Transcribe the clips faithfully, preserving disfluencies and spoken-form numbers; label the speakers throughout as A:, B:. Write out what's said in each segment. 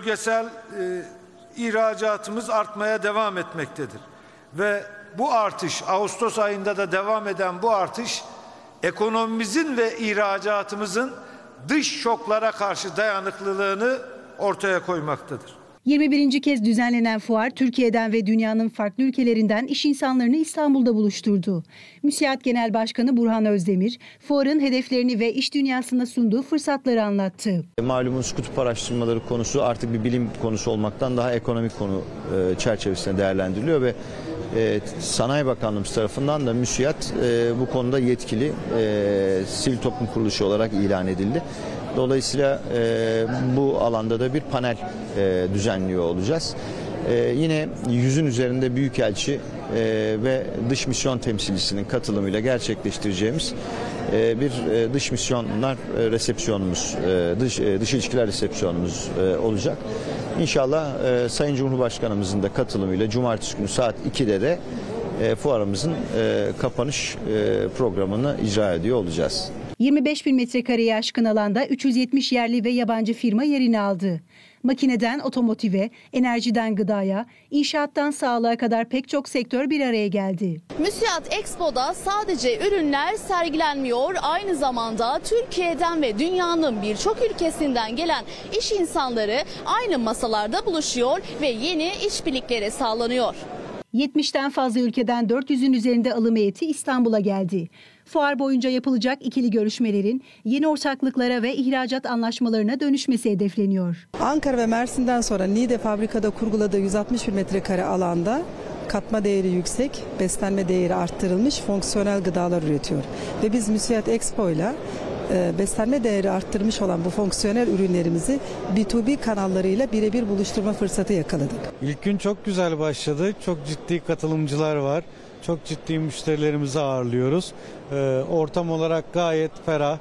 A: bölgesel e, ihracatımız artmaya devam etmektedir. Ve bu artış, Ağustos ayında da devam eden bu artış, ekonomimizin ve ihracatımızın dış şoklara karşı dayanıklılığını ortaya koymaktadır.
B: yirmi birinci kez düzenlenen fuar, Türkiye'den ve dünyanın farklı ülkelerinden iş insanlarını İstanbul'da buluşturdu. MÜSİAD Genel Başkanı Burhan Özdemir, fuarın hedeflerini ve iş dünyasında sunduğu fırsatları anlattı.
C: Malumunuz kutup araştırmaları konusu artık bir bilim konusu olmaktan daha ekonomik konu çerçevesinde değerlendiriliyor ve Sanayi Bakanlığımız tarafından da MÜSİAD bu konuda yetkili sivil toplum kuruluşu olarak ilan edildi. Dolayısıyla e, bu alanda da bir panel e, düzenliyor olacağız. E, yine yüzün üzerinde büyükelçi e, ve dış misyon temsilcisinin katılımıyla gerçekleştireceğimiz e, bir e, dış misyonlar e, resepsiyonumuz, e, dış, e, dış ilişkiler resepsiyonumuz e, olacak. İnşallah e, Sayın Cumhurbaşkanımızın da katılımıyla cumartesi günü saat ikide de e, fuarımızın e, kapanış e, programını icra ediyor olacağız.
B: yirmi beş bin metrekareye aşkın alanda üç yüz yetmiş yerli ve yabancı firma yerini aldı. Makineden otomotive, enerjiden gıdaya, inşaattan sağlığa kadar pek çok sektör bir araya geldi.
D: MÜSİAD Expo'da sadece ürünler sergilenmiyor, aynı zamanda Türkiye'den ve dünyanın birçok ülkesinden gelen iş insanları aynı masalarda buluşuyor ve yeni işbirlikleri sağlanıyor.
B: yetmişten fazla ülkeden dört yüzün üzerinde alım heyeti İstanbul'a geldi. Fuar boyunca yapılacak ikili görüşmelerin yeni ortaklıklara ve ihracat anlaşmalarına dönüşmesi hedefleniyor.
E: Ankara ve Mersin'den sonra Niğde fabrikada kurguladığı yüz altmış bin metrekare alanda katma değeri yüksek, beslenme değeri arttırılmış fonksiyonel gıdalar üretiyor. Ve biz MÜSİAD Expo ile beslenme değeri arttırmış olan bu fonksiyonel ürünlerimizi B iki B kanallarıyla birebir buluşturma fırsatı yakaladık.
F: İlk gün çok güzel başladı. Çok ciddi katılımcılar var. Çok ciddi müşterilerimizi ağırlıyoruz. Ee, ortam olarak gayet ferah.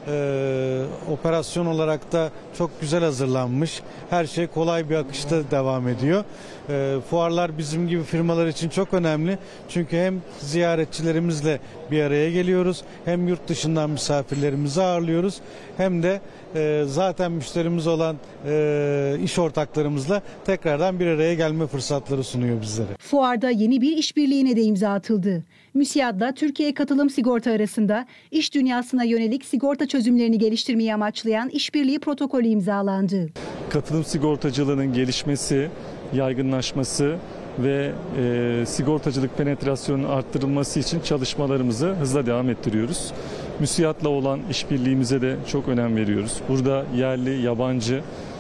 F: Ee, operasyon olarak da çok güzel hazırlanmış. Her şey kolay bir akışta devam ediyor. Ee, fuarlar bizim gibi firmalar için çok önemli. Çünkü hem ziyaretçilerimizle bir araya geliyoruz, hem yurt dışından misafirlerimizi ağırlıyoruz, hem de e, zaten müşterimiz olan e, iş ortaklarımızla tekrardan bir araya gelme fırsatları sunuyor bizlere.
B: Fuarda yeni bir işbirliğine de imza atıldı. MÜSİAD'la Türkiye Katılım Sigorta arasında iş dünyasına yönelik sigorta çözümlerini geliştirmeyi amaçlayan işbirliği protokolü imzalandı.
G: Katılım sigortacılığının gelişmesi, yaygınlaşması ve e, sigortacılık penetrasyonunun arttırılması için çalışmalarımızı hızla devam ettiriyoruz. MÜSİAD'la olan işbirliğimize de çok önem veriyoruz. Burada yerli, yabancı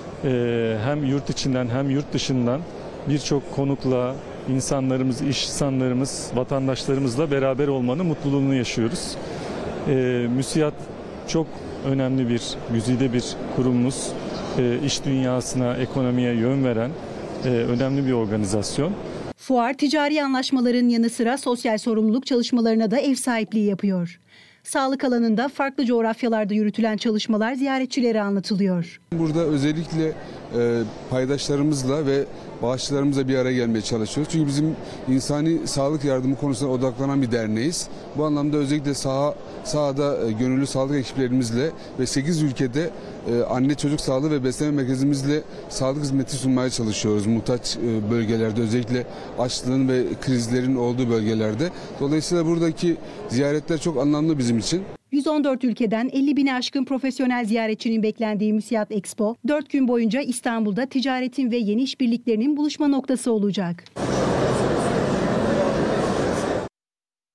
G: e, hem yurt içinden hem yurt dışından birçok konukla, insanlarımız, iş insanlarımız, vatandaşlarımızla beraber olmanın mutluluğunu yaşıyoruz. E, MÜSİAD çok önemli bir, güzide bir kurumumuz. E, iş dünyasına, ekonomiye yön veren e, önemli bir organizasyon.
B: Fuar, ticari anlaşmaların yanı sıra sosyal sorumluluk çalışmalarına da ev sahipliği yapıyor. Sağlık alanında farklı coğrafyalarda yürütülen çalışmalar ziyaretçilere anlatılıyor.
H: Burada özellikle e, paydaşlarımızla ve bağışçılarımızla bir araya gelmeye çalışıyoruz. Çünkü bizim insani sağlık yardımı konusuna odaklanan bir derneğiz. Bu anlamda özellikle saha, sahada e, gönüllü sağlık ekiplerimizle ve sekiz ülkede e, anne çocuk sağlığı ve beslenme merkezimizle sağlık hizmeti sunmaya çalışıyoruz. Muhtaç e, bölgelerde, özellikle açlığın ve krizlerin olduğu bölgelerde. Dolayısıyla buradaki ziyaretler çok anlamlı bizim için.
B: yüz on dört ülkeden elli bini aşkın profesyonel ziyaretçinin beklendiği MÜSİAD Expo, dört gün boyunca İstanbul'da ticaretin ve yeni işbirliklerinin buluşma noktası olacak.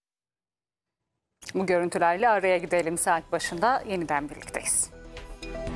I: Bu görüntülerle araya gidelim, saat başında yeniden birlikteyiz.